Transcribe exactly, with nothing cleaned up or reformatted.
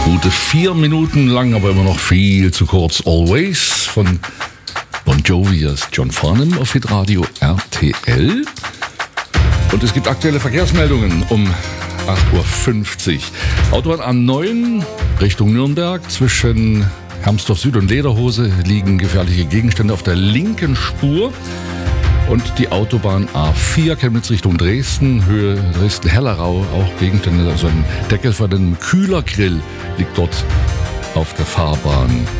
Gute vier Minuten lang, aber immer noch viel zu kurz. Always von Bon Jovi, das ist John Farnham auf Hitradio R T L. Und es gibt aktuelle Verkehrsmeldungen um acht Uhr fünfzig. Autobahn A neun Richtung Nürnberg. Zwischen Hermsdorf Süd und Lederhose liegen gefährliche Gegenstände auf der linken Spur. Und die Autobahn A vier Chemnitz Richtung Dresden, Höhe Dresden-Hellerau, auch Gegenstände, also ein Deckel von einem Kühlergrill liegt dort auf der Fahrbahn.